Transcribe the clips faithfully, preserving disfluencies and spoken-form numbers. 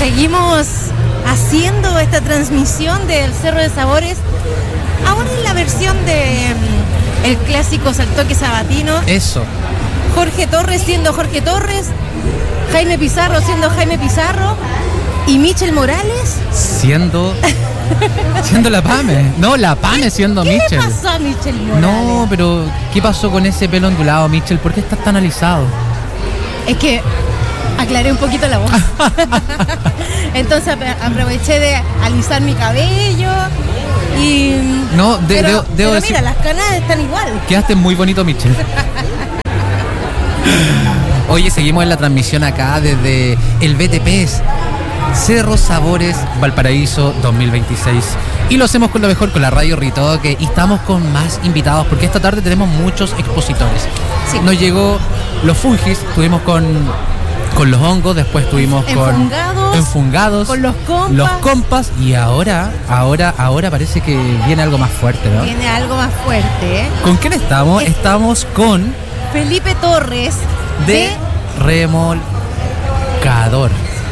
Seguimos haciendo esta transmisión del Cerro de Sabores. Ahora en la versión de um, el clásico saltoque sabatino. Eso. Jorge Torres siendo Jorge Torres, Jaime Pizarro siendo Jaime Pizarro y Michel Morales siendo siendo la Pame. No, la Pame siendo ¿Qué Michel. ¿Qué le pasó a Michel Morales? No, pero ¿qué pasó con ese pelo ondulado, Michel? ¿Por qué estás tan alisado? Es que aclaré un poquito la voz. Entonces aproveché de alisar mi cabello y... No, de, pero, debo, debo pero decir... mira, las canas están igual. Quedaste muy bonito, Michel. Oye, seguimos en la transmisión acá desde el B T P S Cerro Sabores Valparaíso dos mil veintiséis. Y lo hacemos con lo mejor, con la Radio Ritoque. Y estamos con más invitados porque esta tarde tenemos muchos expositores. Sí. Nos llegó los fungis, estuvimos con, con los hongos, después estuvimos enfungados, con enfungados, con los compas. Los compas y ahora, ahora, ahora parece que viene algo más fuerte, ¿no? Viene algo más fuerte, ¿eh? ¿Con quién estamos? Es... Estamos con Felipe Torres de, de... Remolcador.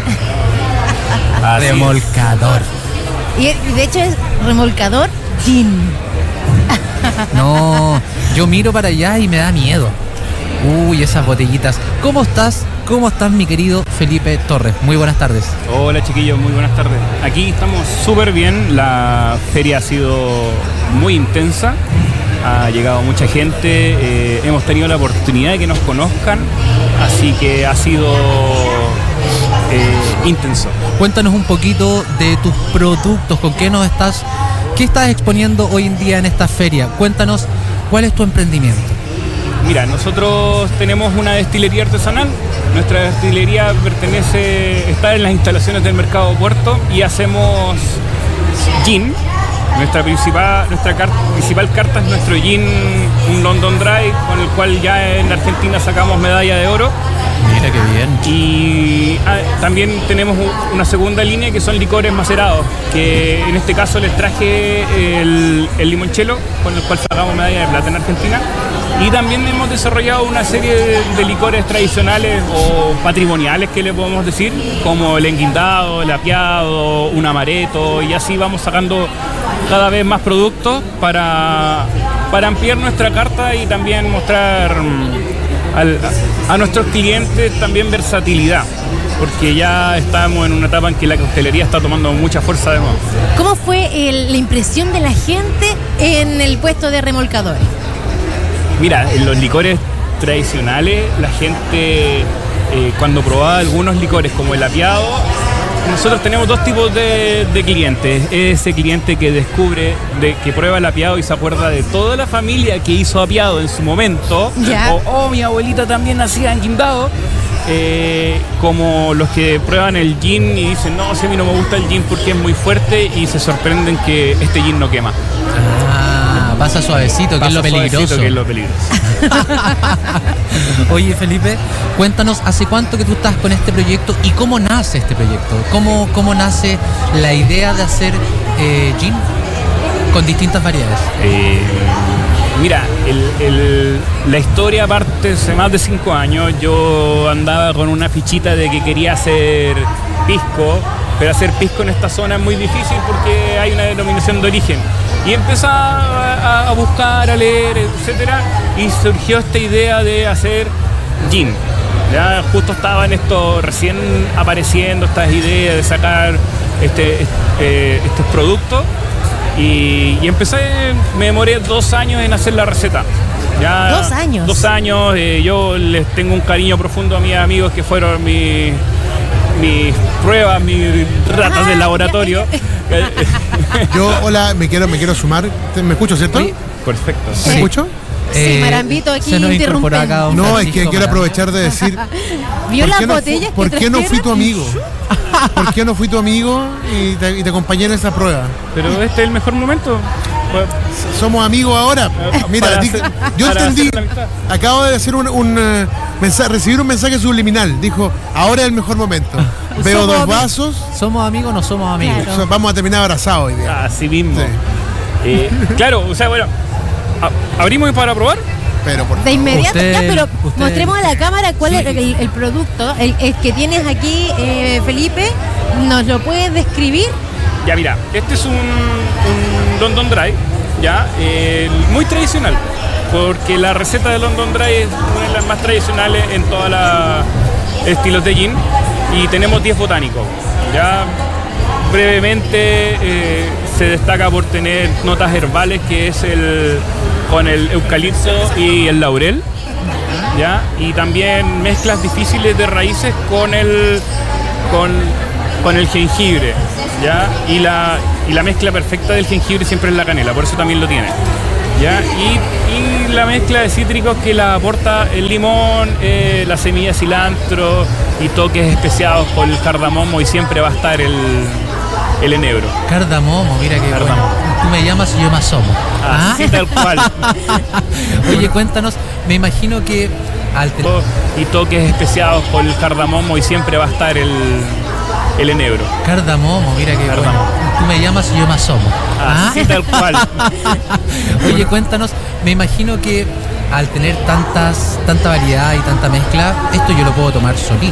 Remolcador. Y de hecho es Remolcador Gin. No, yo miro para allá y me da miedo. Uy, esas botellitas. ¿Cómo estás? ¿Cómo estás, mi querido Felipe Torres? Muy buenas tardes. Hola, chiquillos, muy buenas tardes. Aquí estamos súper bien. La feria ha sido muy intensa. Ha llegado mucha gente. Eh, hemos tenido la oportunidad de que nos conozcan. Así que ha sido eh, intenso. Cuéntanos un poquito de tus productos. ¿Con qué nos estás? ¿Qué estás exponiendo hoy en día en esta feria? Cuéntanos, ¿cuál es tu emprendimiento? Mira, nosotros tenemos una destilería artesanal. Nuestra destilería pertenece, está en las instalaciones del Mercado Puerto y hacemos gin. Nuestra principal, nuestra car- principal carta es nuestro gin, un London Dry, con el cual ya en Argentina sacamos medalla de oro. Mira qué bien. Y ah, también tenemos una segunda línea que son licores macerados, que en este caso les traje el, el limoncello, con el cual sacamos medalla de plata en Argentina. Y también hemos desarrollado una serie de, de licores tradicionales o patrimoniales, que le podemos decir, como el enguindado, el apiado, un amaretto, y así vamos sacando cada vez más productos para, para ampliar nuestra carta y también mostrar al, a, a nuestros clientes también versatilidad, porque ya estamos en una etapa en que la coctelería está tomando mucha fuerza de nuevo. ¿Cómo fue el, la impresión de la gente en el puesto de remolcadores? Mira, en los licores tradicionales, la gente eh, cuando probaba algunos licores como el apiado, nosotros tenemos dos tipos de, de clientes. Ese cliente que descubre, de, que prueba el apiado y se acuerda de toda la familia que hizo apiado en su momento. Ya. O, oh, mi abuelita también hacía enguindado. Eh, como los que prueban el gin y dicen, no, si a mí no me gusta el gin porque es muy fuerte, y se sorprenden que este gin no quema. Ah, pasa suavecito, que es lo peligroso. Que es lo peligroso. Oye, Felipe, cuéntanos, ¿hace cuánto que tú estás con este proyecto y cómo nace este proyecto? ¿Cómo, cómo nace la idea de hacer eh, gin con distintas variedades? Eh, mira, el, el, la historia parte hace más de cinco años. Yo andaba con una fichita de que quería hacer pisco, pero hacer pisco en esta zona es muy difícil porque hay una denominación de origen. Y empecé a, a buscar, a leer, etcétera, y surgió esta idea de hacer gin. Ya justo estaban esto recién apareciendo, estas ideas de sacar este, este, estos productos, y, y empecé, me demoré dos años en hacer la receta. Ya, ¿Dos años? Dos años, eh, yo les tengo un cariño profundo a mis amigos que fueron mis, mis pruebas, mis ratas ah, del laboratorio. Yo, hola, me quiero, me quiero sumar. ¿Me escucho, cierto? Sí. Perfecto. ¿Me Sí. escucho? Sí, Eh, Marambito aquí se nos incorporó interrumpen. acá un No, es Francisco que quiero para- aprovechar de decir. ¿Vio ¿por las qué no fu- botellas que ¿Por qué no fui trajeron? tu amigo? ¿Por qué no fui tu amigo y te, y te acompañé en esa prueba? Pero este es el mejor momento. Somos amigos ahora. Mira, Para di- hacer- yo para entendí. hacer la amistad. Acabo de hacer un, un eh, mensaje, recibir un mensaje subliminal. Dijo, ahora es el mejor momento. Veo Somos dos amigos. vasos. ¿Somos amigos o no somos amigos? Claro. o sea, vamos a terminar abrazados hoy día. Así mismo. Sí. Eh, claro, o sea, bueno, a- abrimos para probar. Pero por De inmediato, Usted- ya, pero usted- mostremos a la cámara cuál Sí. es el, el producto, el, el que tienes aquí, eh, Felipe. ¿Nos lo puedes describir? Ya mira, este es un, un London Dry, ya, eh, muy tradicional, porque la receta de London Dry es una de las más tradicionales en todos los estilos de gin, y tenemos diez botánicos. Ya brevemente eh, se destaca por tener notas herbales, que es el con el eucalipto y el laurel, ya, y también mezclas difíciles de raíces con el con, con el jengibre, ya, y la y la mezcla perfecta del jengibre siempre es la canela, por eso también lo tiene, ya, y, y la mezcla de cítricos que la aporta el limón, eh, la semilla de cilantro y toques especiados por el cardamomo, y siempre va a estar el el enebro. Cardamomo, mira que Cardamomo. bueno. Tú me llamas y yo me asomo. Ah. Así tal cual. Oye, cuéntanos, me imagino que al tener... Y toques especiados por el cardamomo, y siempre va a estar el el enebro. Cardamomo, mira que Cardamomo. bueno. Tú me llamas y yo me asomo. Ah. Así tal cual. Oye, cuéntanos, me imagino que al tener tantas, tanta variedad y tanta mezcla, esto yo lo puedo tomar solito.